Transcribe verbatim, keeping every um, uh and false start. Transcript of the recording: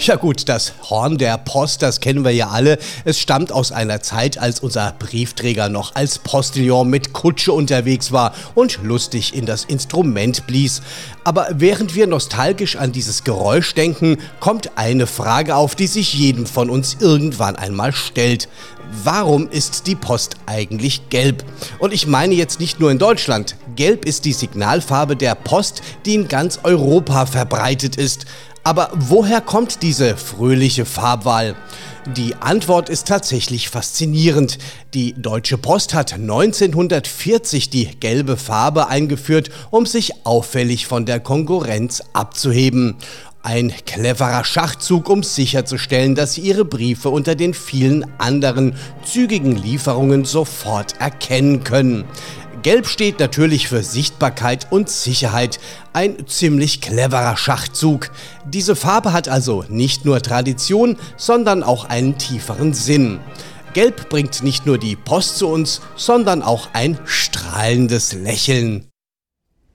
Ja gut, das Horn der Post, das kennen wir ja alle. Es stammt aus einer Zeit, als unser Briefträger noch als Postillon mit Kutsche unterwegs war und lustig in das Instrument blies. Aber während wir nostalgisch an dieses Geräusch denken, kommt eine Frage auf, die sich jedem von uns irgendwann einmal stellt. Warum ist die Post eigentlich gelb? Und ich meine jetzt nicht nur in Deutschland. Gelb ist die Signalfarbe der Post, die in ganz Europa verbreitet ist. Aber woher kommt diese fröhliche Farbwahl? Die Antwort ist tatsächlich faszinierend. Die Deutsche Post hat neunzehnhundertvierzig die gelbe Farbe eingeführt, um sich auffällig von der Konkurrenz abzuheben. Ein cleverer Schachzug, um sicherzustellen, dass sie ihre Briefe unter den vielen anderen zügigen Lieferungen sofort erkennen können. Gelb steht natürlich für Sichtbarkeit und Sicherheit. Ein ziemlich cleverer Schachzug. Diese Farbe hat also nicht nur Tradition, sondern auch einen tieferen Sinn. Gelb bringt nicht nur die Post zu uns, sondern auch ein strahlendes Lächeln.